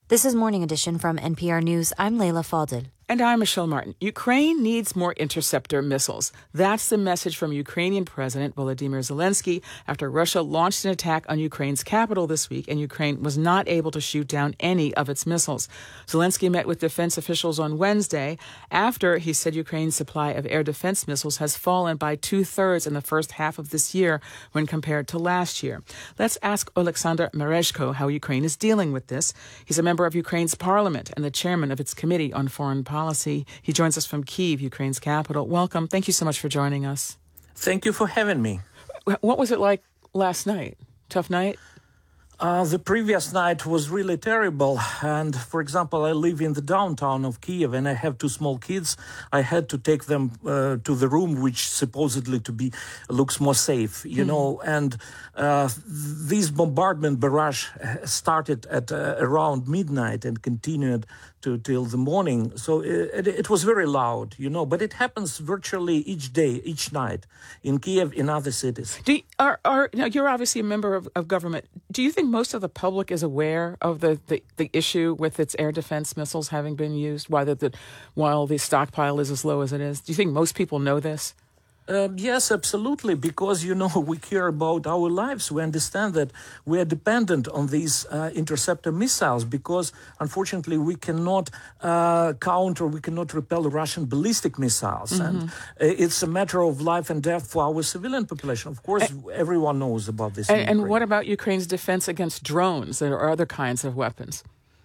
This is Morning Edition from NPR News. I'm Leila Fadel. And I'm Michelle Martin. Ukraine needs more interceptor missiles. That's the message from Ukrainian President Volodymyr Zelensky after Russia launched an attack on Ukraine's capital this week, and Ukraine was not able to shoot down any of its missiles. Zelensky met with defense officials on Wednesday after he said Ukraine's supply of air defense missiles has fallen by 2/3 in the first half of this year when compared to last year. Let's ask Oleksandr Merezhko how Ukraine is dealing with this. He's a member of Ukraine's parliament and the chairman of its Committee on Foreign Policy. He joins us from Kyiv, Ukraine's capital. Welcome. Thank you so much for joining us. Thank you for having me. What was it like last night? Tough night? The previous night was really terrible. And for example, I live in the downtown of Kyiv and I have two small kids. I had to take them to the room which supposedly looks more safe, you know. And this bombardment barrage started at around midnight and continued till the morning. So it was very loud, you know, but it happens virtually each day, each night in Kyiv, in other cities. Now you're obviously a member of government. Do you think most of the public is aware of the issue with its air defense missiles having been used while the stockpile is as low as it is? Do you think most people know this? Yes, absolutely, because, you know, we care about our lives. We understand that we are dependent on these interceptor missiles because, unfortunately, we cannot we cannot repel Russian ballistic missiles. Mm-hmm. And it's a matter of life and death for our civilian population. Of course, everyone knows about this. And what about Ukraine's defense against drones or other kinds of weapons?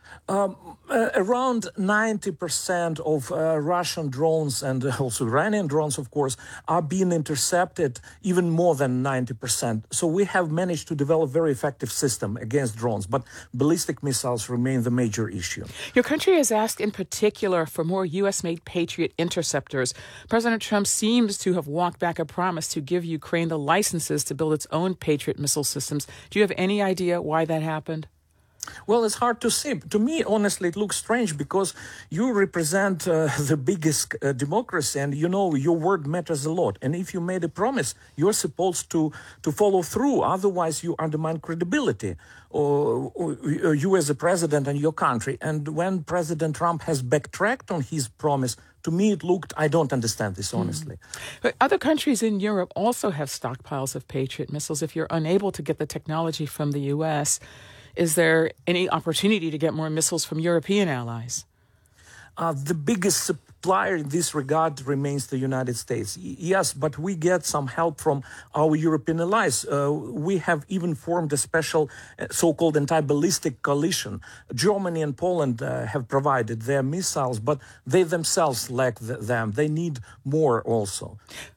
Around 90% of Russian drones and also Iranian drones, of course, are being intercepted, even more than 90%. So we have managed to develop a very effective system against drones, but ballistic missiles remain the major issue. Your country has asked in particular for more U.S.-made Patriot interceptors. President Trump seems to have walked back a promise to give Ukraine the licenses to build its own Patriot missile systems. Do you have any idea why that happened? Well, it's hard to say. To me, honestly, it looks strange because you represent the biggest democracy and, you know, your word matters a lot. And if you made a promise, you're supposed to follow through. Otherwise, you undermine credibility, or you as a president and your country. And when President Trump has backtracked on his promise, to me, I don't understand this, honestly. But other countries in Europe also have stockpiles of Patriot missiles. If you're unable to get the technology from the U.S., is there any opportunity to get more missiles from European allies? The biggest supplier in this regard remains the United States. Yes, but we get some help from our European allies. We have even formed a special so-called anti-ballistic coalition. Germany and Poland have provided their missiles, but they themselves lack them. They need more also.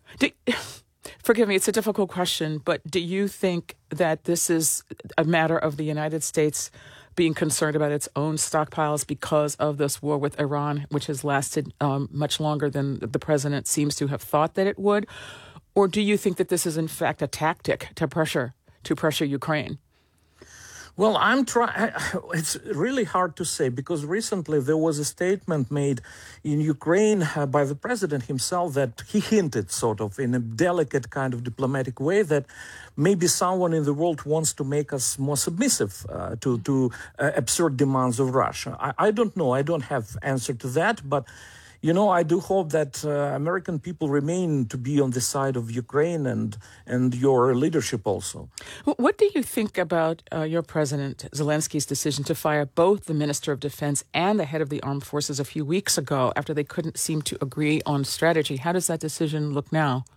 Forgive me, it's a difficult question, but do you think that this is a matter of the United States being concerned about its own stockpiles because of this war with Iran, which has lasted much longer than the president seems to have thought that it would? Or do you think that this is, in fact, a tactic to pressure Ukraine? Well, it's really hard to say because recently there was a statement made in Ukraine by the president himself that he hinted sort of in a delicate kind of diplomatic way that maybe someone in the world wants to make us more submissive to absurd demands of Russia. I don't know. I don't have answer to that, but you know, I do hope that American people remain to be on the side of Ukraine and your leadership also. What do you think about your President Zelensky's decision to fire both the Minister of Defense and the head of the armed forces a few weeks ago after they couldn't seem to agree on strategy? How does that decision look now?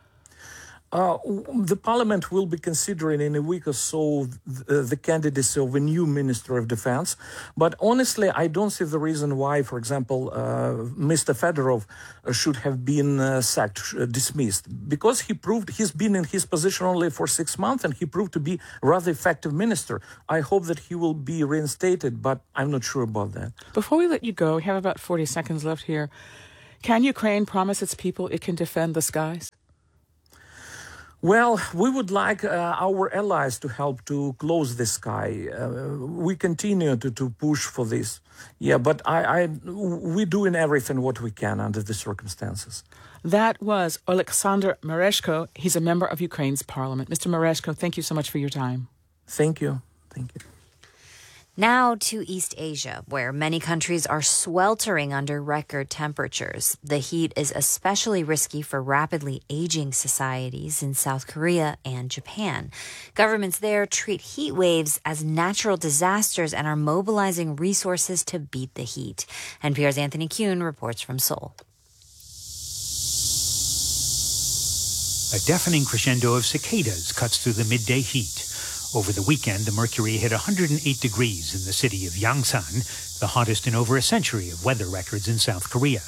The parliament will be considering in a week or so the candidacy of a new Minister of Defense. But honestly, I don't see the reason why, for example, Mr. Fedorov should have been dismissed. Because he's been in his position only for 6 months and he proved to be a rather effective minister. I hope that he will be reinstated, but I'm not sure about that. Before we let you go, we have about 40 seconds left here. Can Ukraine promise its people it can defend the skies? Well, we would like our allies to help to close the sky. We continue to push for this. Yeah, but we're doing everything what we can under the circumstances. That was Oleksandr Merezhko. He's a member of Ukraine's parliament. Mr. Merezhko, thank you so much for your time. Thank you. Thank you. Now to East Asia, where many countries are sweltering under record temperatures. The heat is especially risky for rapidly aging societies in South Korea and Japan. Governments there treat heat waves as natural disasters and are mobilizing resources to beat the heat. NPR's Anthony Kuhn reports from Seoul. A deafening crescendo of cicadas cuts through the midday heat. Over the weekend, the mercury hit 108 degrees in the city of Yangsan, the hottest in over a century of weather records in South Korea.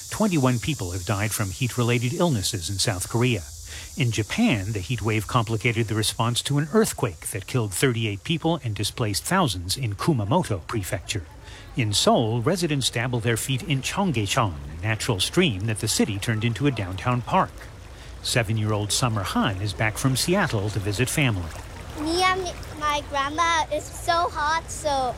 21 people have died from heat-related illnesses in South Korea. In Japan, the heat wave complicated the response to an earthquake that killed 38 people and displaced thousands in Kumamoto Prefecture. In Seoul, residents dabble their feet in Cheonggyecheon, a natural stream that the city turned into a downtown park. 7-year-old Summer Han is back from Seattle to visit family. Me and my grandma is so hot, so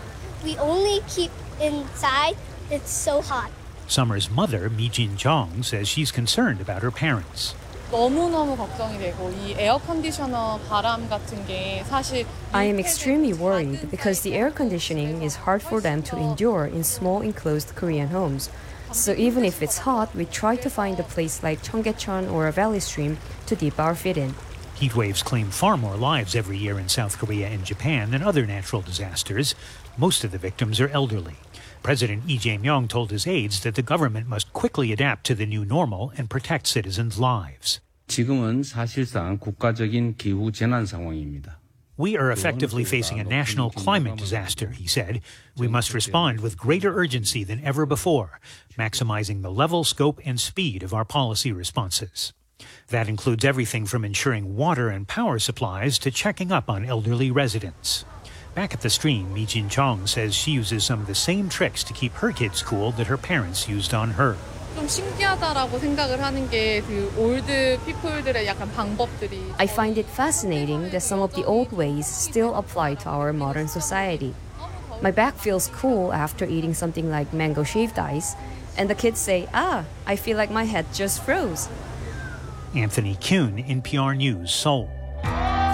we only keep inside. It's so hot. Summer's mother, Mi-jin Jong, says she's concerned about her parents. 너무너무 걱정이 되고 이 에어 컨디셔너 바람 같은 게 사실 I am extremely worried because the air conditioning is hard for them to endure in small enclosed Korean homes. So even if it's hot, we try to find a place like Cheonggyecheon or a valley stream to dip our feet in. Heat waves claim far more lives every year in South Korea and Japan than other natural disasters. Most of the victims are elderly. President Lee Jae-myung told his aides that the government must quickly adapt to the new normal and protect citizens' lives. 지금은 사실상 국가적인 기후 재난 상황입니다. We are effectively facing a national climate disaster, he said. We must respond with greater urgency than ever before, maximizing the level, scope, and speed of our policy responses. That includes everything from ensuring water and power supplies to checking up on elderly residents. Back at the stream, Mi-jin Chong says she uses some of the same tricks to keep her kids cool that her parents used on her. 좀 신기하다라고 생각을 하는 게 그 올드 피플들의 약간 방법들이 I find it fascinating that some of the old ways still apply to our modern society. My back feels cool after eating something like mango shaved ice, and the kids say, I feel like my head just froze. Anthony Kuhn, NPR News, Seoul.